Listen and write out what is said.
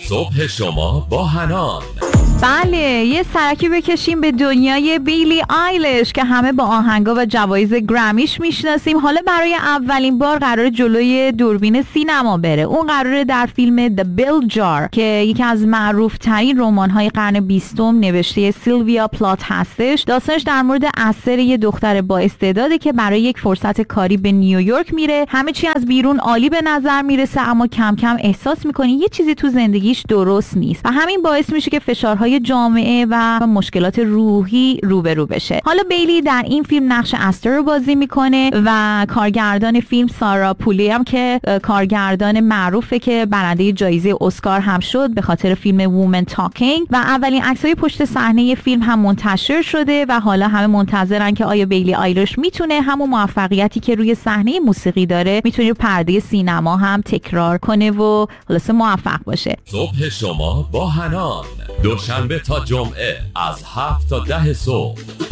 صبح شما با حنان. بله، یه سرکی بکشیم به دنیای بیلی آیلش که همه با آهنگا و جوایز گرمیش میشناسیم. حالا برای اولین بار قراره جلوی دوربین سینما بره. اون قراره در فیلم The Bell Jar که یکی از معروف ترین رمان‌های قرن 20 نوشته سیلویا پلات هستش. داستانش در مورد اثر یه دختر با استعداده که برای یک فرصت کاری به نیویورک میره. همه چی از بیرون عالی به نظر میرسه، اما کم کم احساس میکنه یه چیزی تو زندگیش درست نیست و همین باعث میشه که فشارهای جامعه و مشکلات روحی روبرو بشه. حالا بیلی در این فیلم نقش استر رو بازی میکنه و کارگردان فیلم سارا پولی هم که کارگردان معروفه که برنده جایزه اسکار هم شد به خاطر فیلم وومن تاکینگ و اولین عکسای پشت صحنه فیلم هم منتشر شده و حالا همه منتظرن که آیا بیلی آیلش میتونه همون موفقیتی که روی صحنه موسیقی داره میتونه پرده سینما هم تکرار کنه و خلاص موفق باشه. صبح شما با حنان، دوشنبه تا جمعه از 7 تا 10 صبح.